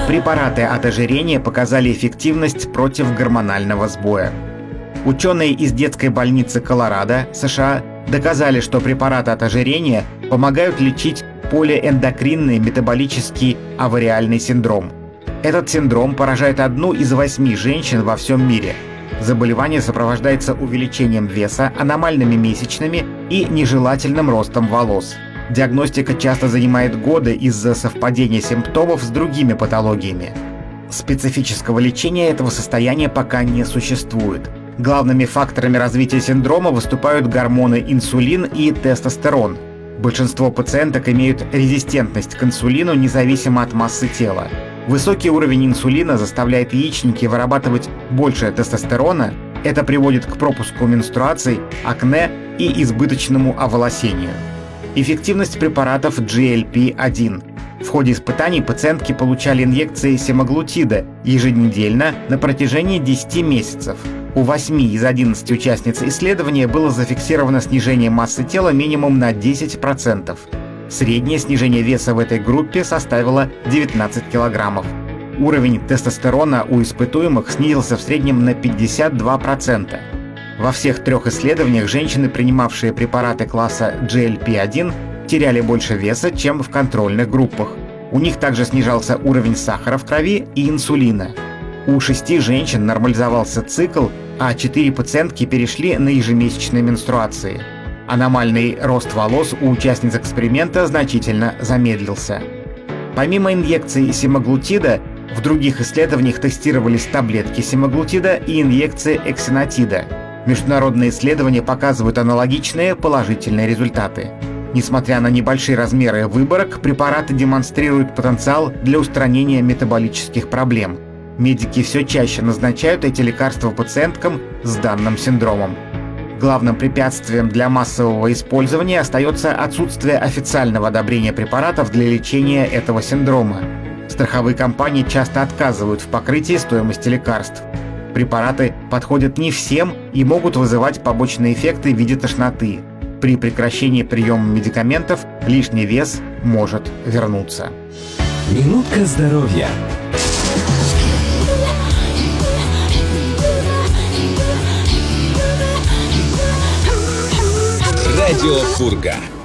Препараты от ожирения показали эффективность против гормонального сбоя. Ученые из детской больницы Колорадо, США, доказали, что препараты от ожирения помогают лечить полиэндокринный метаболический авариальный синдром. Этот синдром поражает 1 из 8 женщин во всем мире. Заболевание сопровождается увеличением веса, аномальными месячными и нежелательным ростом волос. Диагностика часто занимает годы из-за совпадения симптомов с другими патологиями. Специфического лечения этого состояния пока не существует. Главными факторами развития синдрома выступают гормоны инсулин и тестостерон. Большинство пациенток имеют резистентность к инсулину независимо от массы тела. Высокий уровень инсулина заставляет яичники вырабатывать больше тестостерона. Это приводит к пропуску менструаций, акне и избыточному оволосению. Эффективность препаратов GLP-1. В ходе испытаний пациентки получали инъекции семаглутида еженедельно на протяжении 10 месяцев. У 8 из 11 участниц исследования было зафиксировано снижение массы тела минимум на 10%. Среднее снижение веса в этой группе составило 19 килограммов. Уровень тестостерона у испытуемых снизился в среднем на 52%. Во всех 3 исследованиях женщины, принимавшие препараты класса GLP-1, теряли больше веса, чем в контрольных группах. У них также снижался уровень сахара в крови и инсулина. У 6 женщин нормализовался цикл, а 4 пациентки перешли на ежемесячные менструации. Аномальный рост волос у участниц эксперимента значительно замедлился. Помимо инъекций семаглутида, в других исследованиях тестировались таблетки семаглутида и инъекции эксенотида. Международные исследования показывают аналогичные положительные результаты. Несмотря на небольшие размеры выборок, препараты демонстрируют потенциал для устранения метаболических проблем. Медики все чаще назначают эти лекарства пациенткам с данным синдромом. Главным препятствием для массового использования остается отсутствие официального одобрения препаратов для лечения этого синдрома. Страховые компании часто отказывают в покрытии стоимости лекарств. Препараты подходят не всем и могут вызывать побочные эффекты в виде тошноты. При прекращении приема медикаментов лишний вес может вернуться. Минутка здоровья. Радио Фурга.